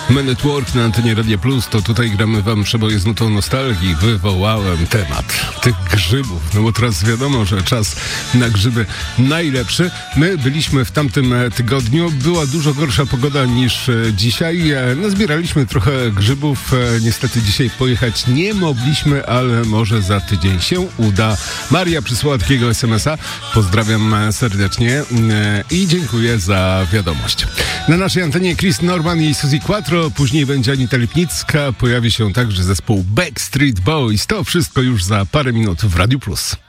Men at Work na antenie Radia Plus, to tutaj gramy wam przeboje z nutą nostalgii. Wywołałem temat tych grzybów, no bo teraz wiadomo, że czas na grzyby najlepszy. My byliśmy w tamtym tygodniu, była dużo gorsza pogoda niż dzisiaj. Nazbieraliśmy trochę grzybów, niestety dzisiaj pojechać nie mogliśmy, ale może za tydzień się uda. Maria przysłała takiego SMS-a, pozdrawiam serdecznie i dziękuję za wiadomość. Na naszej antenie Chris Norman i Suzy Quattro, później będzie Anita Lipnicka, pojawi się także zespół Backstreet Boys. To wszystko już za parę minut w Radiu Plus.